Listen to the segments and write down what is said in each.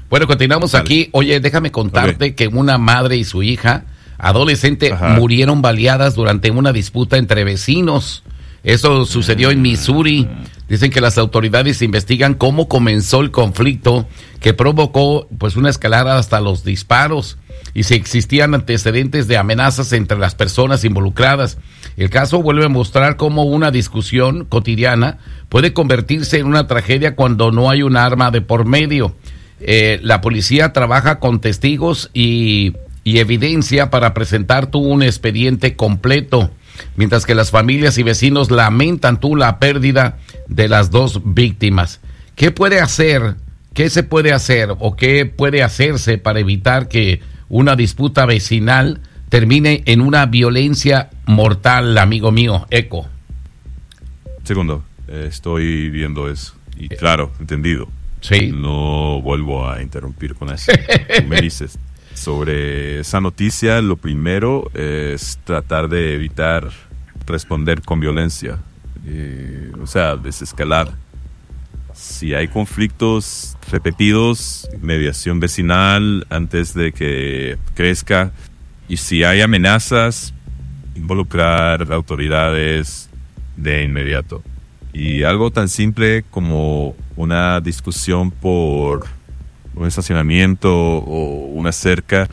Bueno, continuamos aquí. Oye, déjame contarte que una madre y su hija adolescente murieron baleadas durante una disputa entre vecinos. Eso sucedió en Missouri. Dicen que las autoridades investigan cómo comenzó el conflicto que provocó pues una escalada hasta los disparos y si existían antecedentes de amenazas entre las personas involucradas. El caso vuelve a mostrar cómo una discusión cotidiana puede convertirse en una tragedia cuando no hay un arma de por medio. La policía trabaja con testigos y evidencia para presentar un expediente completo, mientras que las familias y vecinos lamentan la pérdida de las dos víctimas. ¿Qué puede hacer? ¿Qué se puede hacer o qué puede hacerse para evitar que una disputa vecinal termine en una violencia mortal, amigo mío? Eco. Segundo, estoy viendo eso. Y claro, entendido. Sí. No vuelvo a interrumpir con eso. Tú me dices. Sobre esa noticia, lo primero es tratar de evitar responder con violencia. O sea, desescalar. Si hay conflictos repetidos, mediación vecinal antes de que crezca. Y si hay amenazas, involucrar autoridades de inmediato. Y algo tan simple como una discusión por un estacionamiento o una cerca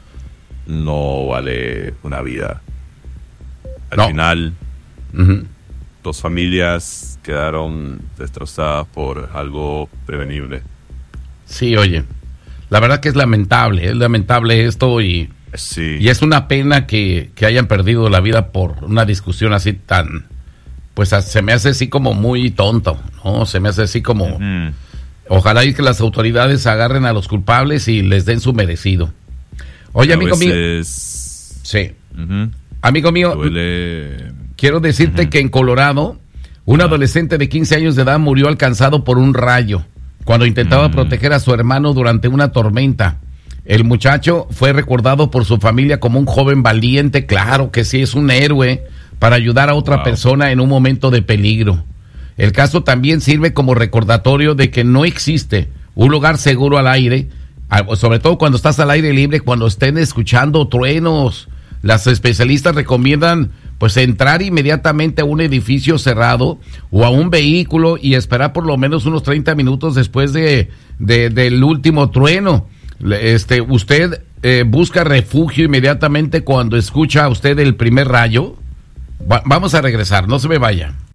no vale una vida. Al final, dos familias quedaron destrozadas por algo prevenible. Sí, oye, la verdad que es lamentable esto y es una pena que hayan perdido la vida por una discusión así tan, pues se me hace así como muy tonto, ¿no? Se me hace así como... Ojalá y que las autoridades agarren a los culpables y les den su merecido. Oye, amigo mío. Sí. Amigo mío, quiero decirte que en Colorado, un adolescente de 15 años de edad murió alcanzado por un rayo cuando intentaba proteger a su hermano durante una tormenta. El muchacho fue recordado por su familia como un joven valiente, claro que sí, es un héroe, para ayudar a otra persona en un momento de peligro. El caso también sirve como recordatorio de que no existe un lugar seguro al aire, sobre todo cuando estás al aire libre, cuando estén escuchando truenos. Las especialistas recomiendan pues entrar inmediatamente a un edificio cerrado o a un vehículo y esperar por lo menos unos 30 minutos después del último trueno. Usted busca refugio inmediatamente cuando escucha usted el primer rayo. Vamos a regresar, no se me vaya.